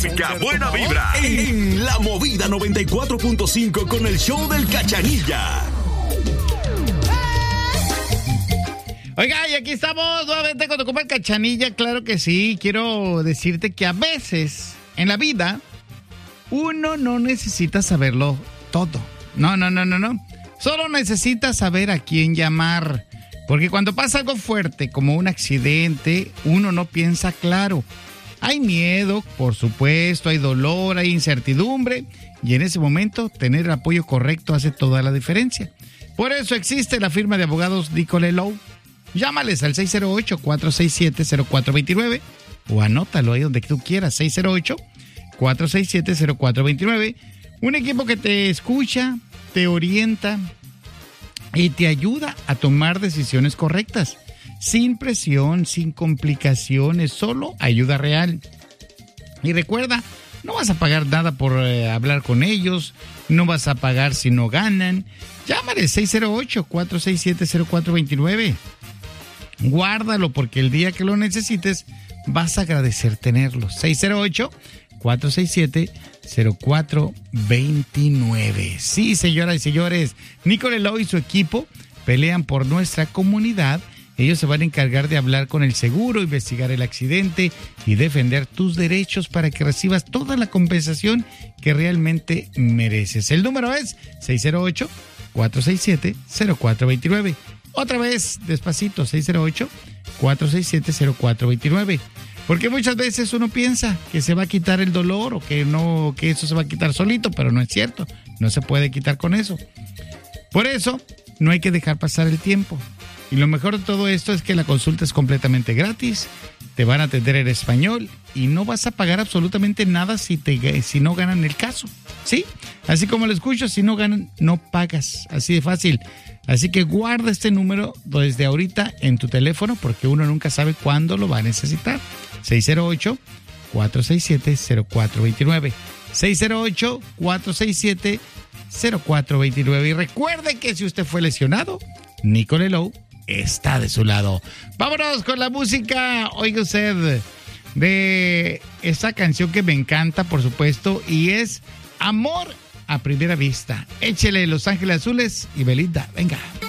música, buena vibra. En La Movida 94.5 con el show del Cachanilla. Oiga, y aquí estamos nuevamente con tu compa el Cachanilla. Claro que sí. Quiero decirte que a veces en la vida uno no necesita saberlo todo. No. Solo necesita saber a quién llamar. Porque cuando pasa algo fuerte, como un accidente, uno no piensa claro. Hay miedo, por supuesto, hay dolor, hay incertidumbre. Y en ese momento, tener el apoyo correcto hace toda la diferencia. Por eso existe la firma de abogados Nicole Lowe. Llámales al 608-467-0429 o anótalo ahí donde tú quieras, 608-467-0429. Un equipo que te escucha, te orienta y te ayuda a tomar decisiones correctas, sin presión, sin complicaciones, solo ayuda real. Y recuerda, no vas a pagar nada por hablar con ellos, no vas a pagar si no ganan. Llámale 608-467-0429. Guárdalo porque el día que lo necesites vas a agradecer tenerlo. 608-467-0429. Sí, señoras y señores, Nicole Lowe y su equipo pelean por nuestra comunidad. Ellos se van a encargar de hablar con el seguro, investigar el accidente y defender tus derechos para que recibas toda la compensación que realmente mereces. El número es 608-467-0429. Otra vez, despacito, 608-467-0429. Porque muchas veces uno piensa que se va a quitar el dolor o que no, que eso se va a quitar solito, pero no es cierto. No se puede quitar con eso. Por eso, no hay que dejar pasar el tiempo. Y lo mejor de todo esto es que la consulta es completamente gratis, te van a atender en español y no vas a pagar absolutamente nada si no ganan el caso. ¿Sí? Así como lo escucho, si no ganan, no pagas. Así de fácil. Así que guarda este número desde ahorita en tu teléfono porque uno nunca sabe cuándo lo va a necesitar. 608-467-0429. 608-467-0429. Y recuerde que si usted fue lesionado, Nicole Lowe está de su lado. Vámonos con la música. Oiga usted de esa canción que me encanta, por supuesto, y es Amor a Primera Vista. Échele Los Ángeles Azules y Belinda. Venga.